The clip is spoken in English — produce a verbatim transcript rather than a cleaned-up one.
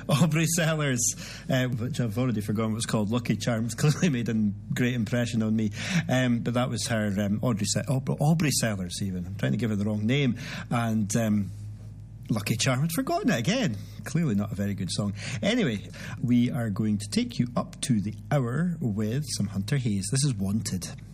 Aubrey Sellers, uh, which I've already forgotten what it's called. Lucky Charms clearly made a great impression on me. Um, but that was her, um, Audrey Se- Aubrey, Aubrey Sellers even. I'm trying to give her the wrong name. And um, Lucky Charm, I'd forgotten it again. Clearly not a very good song. Anyway, we are going to take you up to the hour with some Hunter Hayes. This is Wanted.